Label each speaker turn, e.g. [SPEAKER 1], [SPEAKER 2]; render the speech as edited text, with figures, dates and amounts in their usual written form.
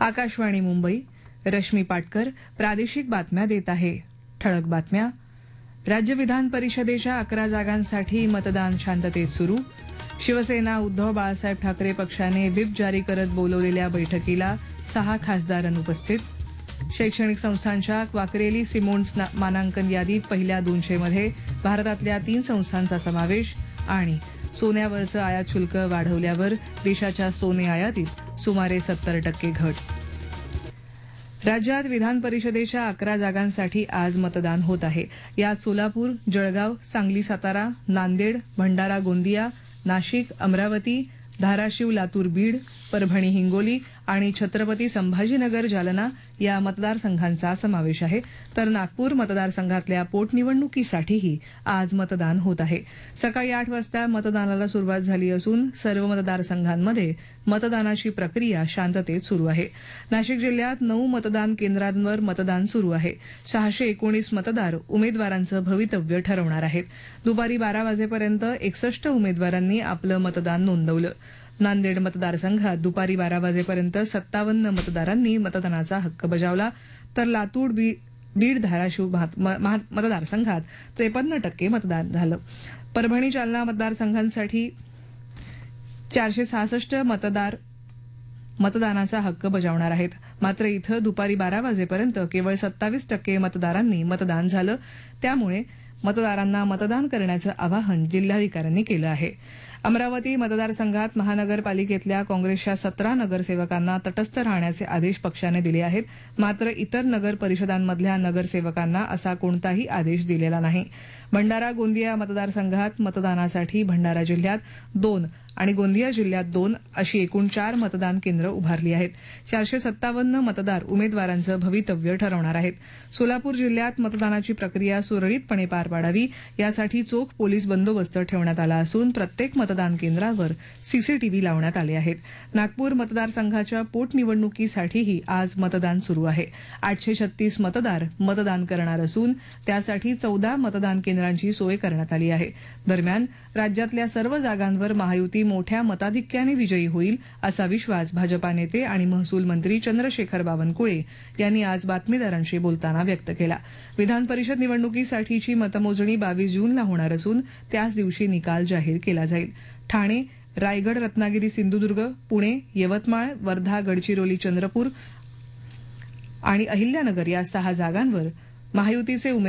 [SPEAKER 1] आकाशवाणी मुंबई. रश्मी पाटकर प्रादेशिक बातम्या देत आहे. ठळक बातम्या. राज्य विधान परिषदेच्या 11 जागांसाठी मतदान शांततेत सुरू. शिवसेना उद्धव बाळासाहेब ठाकरे पक्षाने व्हिप जारी करत बोलवलेल्या बैठकीला 6 खासदार अनुपस्थित. शैक्षणिक संस्थांच्या क्वाकरेली सिमोन्स मानांकन यादीत पहिल्या 200 मध्ये भारतातल्या 3 संस्थांचा समावेश. आणि सोन्यावरचं आयात शुल्क वाढवल्यावर देशाच्या सोने आयातीत सुमारे 70% घट. राज्यात विधान परिषदेच्या 11 जागांसाठी आज मतदान होत आहे. यात सोलापूर, जळगाव, सांगली, सातारा, नांदेड, भंडारा, गोंदिया, नाशिक, अमरावती, धाराशिव, लातूर, बीड, परभणी, हिंगोली आणि छत्रपती संभाजीनगर, जालना या मतदारसंघांचा समावेश आहे. तर नागपूर मतदारसंघातल्या पोटनिवडणुकीसाठीही आज मतदान होत आहे. सकाळी 8 वाजता मतदानाला सुरुवात झाली असून सर्व मतदारसंघांमध्ये मतदानाची प्रक्रिया शांततेत सुरू आहे. नाशिक जिल्ह्यात 9 मतदान केंद्रांवर मतदान सुरू आहे. 619 मतदार उमेदवारांचं भवितव्य ठरवणार आहेत. दुपारी 12 वाजेपर्यंत 61 उमेदवारांनी आपलं मतदान नोंदवलं. नांदेड मतदारसंघात दुपारी 12 वाजेपर्यंत 57 मतदारांनी मतदानाचा हक्क बजावला. तर लातूर, बीड, धाराशिव मतदारसंघात 53% मतदान झालं. परभणी, जालना मतदारसंघांसाठी 466 मतदार मतदानाचा हक्क बजावणार आहेत. मात्र इथं दुपारी 12 वाजेपर्यंत केवळ 27% मतदारांनी मतदान झालं. त्यामुळे मतदारांना मतदान करण्याचं आवाहन जिल्हाधिकाऱ्यांनी केलं आहे. अमरावती मतदारसंघात महानगरपालिकेतल्या काँग्रेसच्या 17 नगरसेवकांना तटस्थ राहण्याचे आदेश पक्षाने दिले आहेत. मात्र इतर नगर परिषदांमधल्या नगरसेवकांना असा कोणताही आदेश दिलेला नाही. भंडारा, गोंदिया मतदारसंघात मतदानासाठी भंडारा जिल्ह्यात 2 आणि गोंदिया जिल्ह्यात 2 अशी एकूण 4 मतदान केंद्र उभारली आहेत. 457 मतदार उमेदवारांचं भवितव्य ठरवणार आहेत. सोलापूर जिल्ह्यात मतदानाची प्रक्रिया सुरळीतपणे पार पाडावी यासाठी चोख पोलीस बंदोबस्त ठेवण्यात आला असून प्रत्येक मतदान केंद्रावर सीसीटीव्ही लावण्यात आले आहेत. नागपूर मतदारसंघाच्या पोटनिवडणुकीसाठीही आज मतदान सुरू आहे. 836 मतदार मतदान करणार असून त्यासाठी 14 मतदान केंद्रांची सोय करण्यात आली आहे. दरम्यान राज्यातल्या सर्व जागांवर महायुती मोठ्या मताधिक्याने विजयी होईल असा विश्वास भाजपा नेते आणि महसूल मंत्री चंद्रशेखर बावनकुळे यांनी आज बातमीदारांशी बोलताना व्यक्त केला. विधान परिषद निवडणुकीसाठीची मतमोजणी 22 जूनला होणार असून त्याच दिवशी निकाल जाहीर केला जाईल. ठाणे, रायगड, रत्नागिरी, सिंधुदुर्ग, पुणे, यवतमाळ, वर्धा, गडचिरोली, चंद्रपूर आणि अहिल्यानगर या 6 जागांवर महायुतीचे